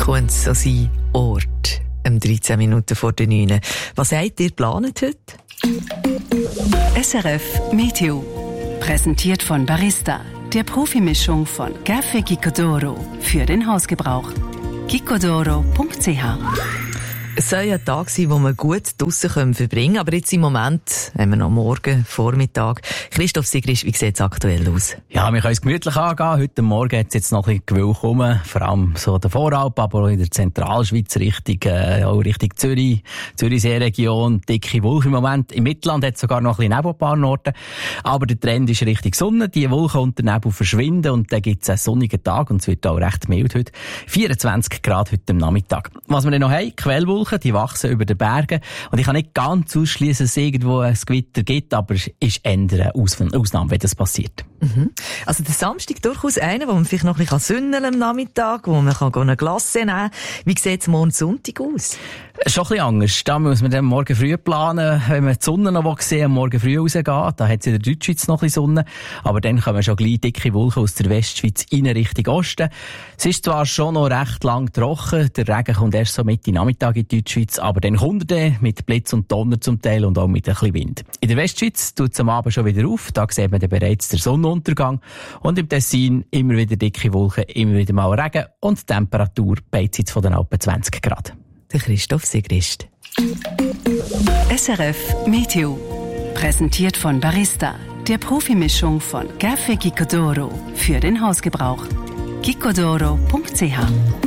könnte es so sein Ort, 13 Minuten vor der 9. Was habt ihr geplant heute? SRF Meteo. Präsentiert von Barista, der Profimischung von Café Gicodoro für den Hausgebrauch. gicodoro.ch. Es soll ja ein Tag sein, wo wir gut draussen verbringen können, aber jetzt im Moment haben wir noch morgen, Vormittag. Christoph Sigrist, wie sieht es aktuell aus? Ja, wir können es gemütlich angehen. Heute Morgen hat es jetzt noch ein bisschen Gewölk rum, vor allem so der Voralp, aber auch in der Zentralschweiz, auch Richtung Zürich, Zürichsee-Region, dicke Wolken im Moment. Im Mittelland hat es sogar noch ein bisschen Nebel an ein paar Orten, aber der Trend ist Richtung Sonne. Die Wolken und der Nebel verschwinden und dann gibt es einen sonnigen Tag und es wird auch recht mild heute. 24 Grad heute am Nachmittag. Was wir dann noch haben, Quellwolken, die wachsen über den Bergen. Und ich kann nicht ganz ausschließen, dass es irgendwo ein Gewitter gibt, aber es ist eher eine Ausnahme, wenn das passiert. Mhm. Also der Samstag durchaus einer, wo man vielleicht noch ein bisschen sünneln am Nachmittag, wo man eine Glasse nehmen kann. Wie sieht es morgen Sonntag aus? Schon ein bisschen anders. Da muss man dann morgen früh planen, wenn man die Sonne noch sehen, morgen früh rausgehen. Da hat es in der Deutschschweiz noch ein bisschen Sonne. Aber dann kommen schon gleich dicke Wolken aus der Westschweiz in Richtung Osten. Es ist zwar schon noch recht lang trocken, der Regen kommt erst so Mitte Nachmittag in die Deutschschweiz, aber dann kommt er mit Blitz und Donner zum Teil und auch mit ein bisschen Wind. In der Westschweiz tut es am Abend schon wieder auf, da sieht man dann bereits den Sonnenuntergang. Und im Tessin immer wieder dicke Wolken, immer wieder mal Regen und die Temperatur beizieht von den Alpen 20 Grad. Der Christoph Sigrist. SRF Meteo. Präsentiert von Barista, der Profimischung von Café Gicodoro für den Hausgebrauch. gicodoro.ch